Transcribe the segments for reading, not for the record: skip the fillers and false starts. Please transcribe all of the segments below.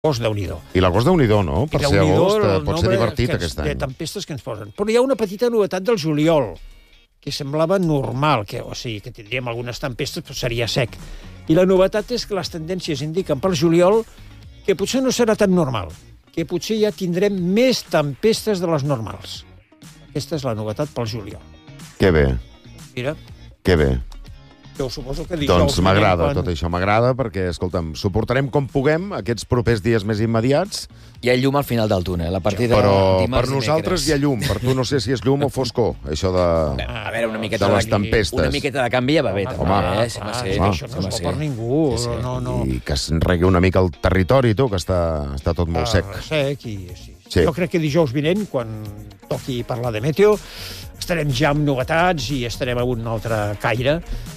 L'agost, Déu-n'hi-do. I l'agost, Déu-n'hi-do, no? Per ser agost pot ser divertit aquest any. De tempestes que ens posen. Però hi ha una petita novetat del juliol, que semblava normal, o sigui, que tindríem algunes tempestes, però seria sec. I la novetat és que les tendències indiquen pel juliol que potser no serà tan normal, que potser ja tindrem més tempestes de les normals. Aquesta és la novetat pel juliol. Que bé. Mira. Que bé. Jo suposo que dijous... Doncs m'agrada, tot això m'agrada, perquè, escolta'm, suportarem com puguem aquests propers dies més immediats. Hi ha llum al final del túnel, a partir de però dimarts per nosaltres hi ha llum. Per tu no sé si és llum o foscor, això de... A veure, una miqueta de les tempestes. Una miqueta de canvi ja va bé, també. Això no és bo per ningú. I que es regui una mica el territori, tu, que està tot molt sec. Sec, i sí. Jo crec que dijous vinent, quan toqui parlar de meteo, estarem ja amb novetats i estarem a un altre caire.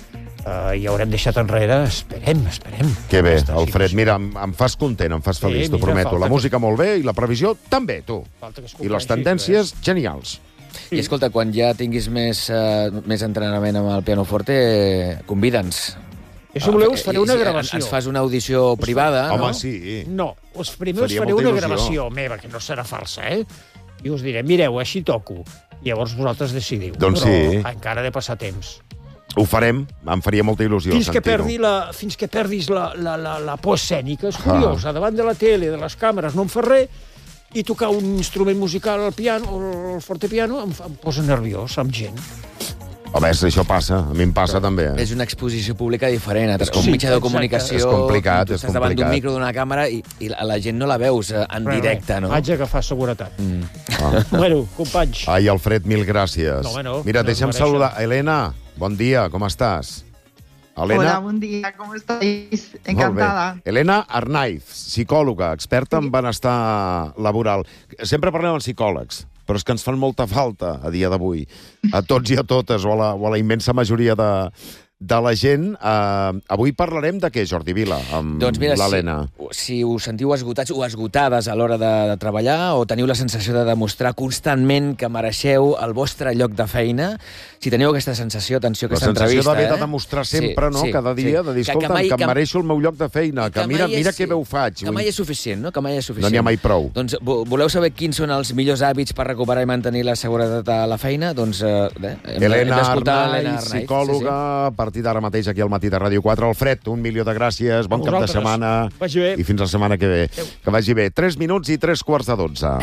I haurem deixat enrere, esperem. Que bé, Alfred, mira, em fas content, em fas feliç, t'ho prometo. La música molt bé i la previsió també, tu. I les tendències, genials. I escolta, quan ja tinguis més entrenament amb el pianoforte, convida'ns. Si voleu, us faré una gravació. Ens fas una audició privada, no? Home, sí. No, primer us faré una gravació meva, que no serà falsa, I us diré, mireu, així toco. Llavors vosaltres decidiu. Doncs sí. Però encara ha de passar temps. Ho farem, em faria molta il·lusió sentir-ho. Fins que perdis la por escènica. És curiós, davant de la tele, de les càmeres, no em fa res, i tocar un instrument musical, el piano, el fortepiano, em posa nerviós, amb gent. Home, això passa, a mi em passa també. És una exposició pública diferent, és un mitjà de comunicació... És complicat, tu estàs davant d'un micro, d'una càmera, i la gent no la veus en directe, no? Vaig agafar seguretat. Bueno, companys. Ai, Alfred, mil gràcies. Mira, deixa'm saludar. Elena, bon dia, com estàs? Hola, bon dia, ¿cómo estáis? Encantada. Elena Arnaiz, psicòloga, experta en benestar laboral. Sempre parlem amb psicòlegs, però és que ens fan molta falta a dia d'avui, a tots i a totes, o a la immensa majoria de la gent. Avui parlarem de què, Jordi Vila, amb l'Helena? Si us sentiu esgotats o esgotades a l'hora de treballar, o teniu la sensació de demostrar constantment que mereixeu el vostre lloc de feina, si teniu aquesta sensació, atenció, aquesta entrevista... La sensació d'haver de demostrar sempre, no?, cada dia, de dir, escolta'm, que em mereixo el meu lloc de feina, que mira que bé ho faig. Que mai és suficient, no?, que mai és suficient. No n'hi ha mai prou. Doncs voleu saber quins són els millors hàbits per recuperar i mantenir la seguretat a la feina? Doncs Elena Arnaiz, psicòloga, a partir d'ara mateix aquí al Matí de Ràdio 4. Alfred, 1 milió de gràcies, bon cap de setmana i fins la setmana que ve. Que vagi bé. 3 minuts i 3:45.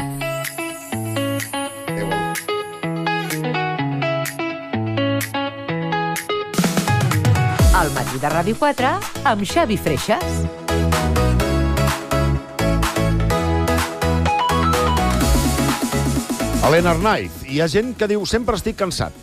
Al Matí de Ràdio 4 amb Xavi Freixas. Elena Arnaiz, hi ha gent que diu sempre estic cansat.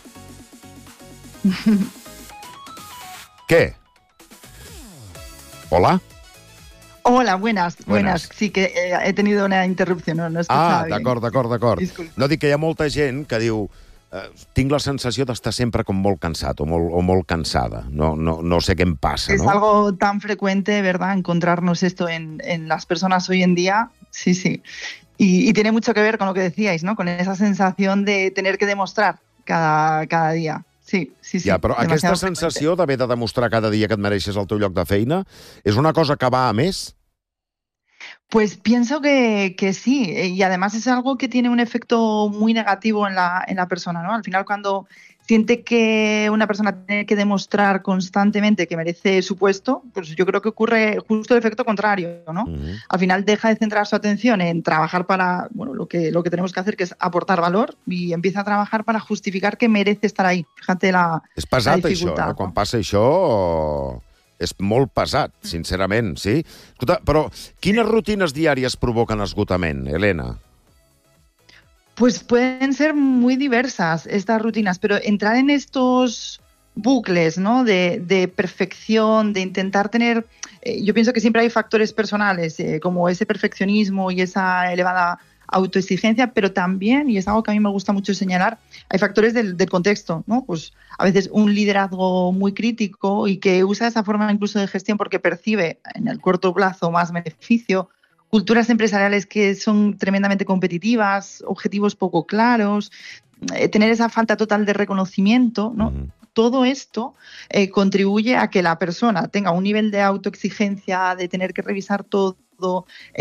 ¿Qué? ¿Hola? Hola, buenas. Sí que he tenido una interrupción, no escuchaba bien. D'acord. No, dic que hi ha molta gent que diu tinc la sensació d'estar sempre com molt cansat o molt cansada. No sé què em passa, ¿no? Es algo tan frecuente, ¿verdad?, encontrarnos esto en las personas hoy en día. Sí. Y tiene mucho que ver con lo que decíais, ¿no?, con esa sensación de tener que demostrar cada día. Sí. Ja, però aquesta sensació d'haver de demostrar cada dia que et mereixes el teu lloc de feina és una cosa que va a més? Pues pienso que sí, y además es algo que tiene un efecto muy negativo en la persona, ¿no? Al final, cuando siente que una persona tiene que demostrar constantemente que merece su puesto, pues yo creo que ocurre justo el efecto contrario, ¿no? Uh-huh. Al final deja de centrar su atención en trabajar para, bueno, lo que tenemos que hacer, que es aportar valor, y empieza a trabajar para justificar que merece estar ahí. Fíjate la dificultad. Això, quan passa això... És molt pesat, sincerament, sí? Escolta, però quines rutines diàries provoquen esgotament, Elena? Pues pueden ser muy diversas estas rutinas, pero entrar en estos bucles, ¿no?, de perfección, de intentar tener... yo pienso que siempre hay factores personales, como ese perfeccionismo y esa elevada autoexigencia, pero también, y es algo que a mí me gusta mucho señalar, hay factores del contexto, ¿no? Pues a veces un liderazgo muy crítico y que usa esa forma incluso de gestión porque percibe en el corto plazo más beneficio, culturas empresariales que son tremendamente competitivas, objetivos poco claros, tener esa falta total de reconocimiento, ¿no? Uh-huh. Todo esto contribuye a que la persona tenga un nivel de autoexigencia, de tener que revisar todo esfuerzo,